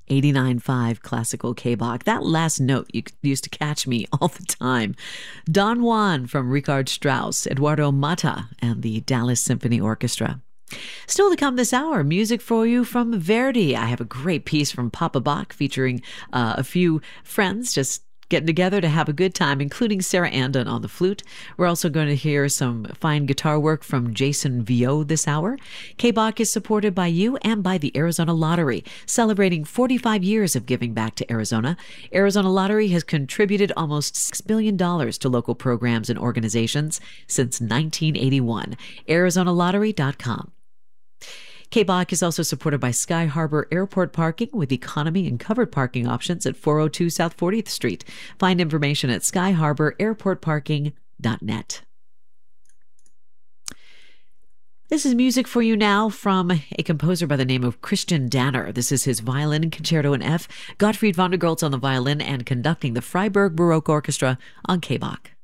89.5 Classical K-Bach. That last note used to catch me all the time. Don Juan from Richard Strauss, Eduardo Mata, and the Dallas Symphony Orchestra. Still to come this hour, music for you from Verdi. I have a great piece from Papa Bach featuring a few friends just getting together to have a good time, including Sarah Andon on the flute. We're also going to hear some fine guitar work from Jason Viau this hour. K-Bach is supported by you and by the Arizona Lottery, celebrating 45 years of giving back to Arizona. Arizona Lottery has contributed almost $6 billion to local programs and organizations since 1981. ArizonaLottery.com. K-Bach is also supported by Sky Harbor Airport Parking with economy and covered parking options at 402 South 40th Street. Find information at skyharbораirportparking.net. This is music for you now from a composer by the name of Christian Danner. This is his violin concerto in F. Gottfried van der Goltz on the violin and conducting the Freiburg Baroque Orchestra on K-Bach.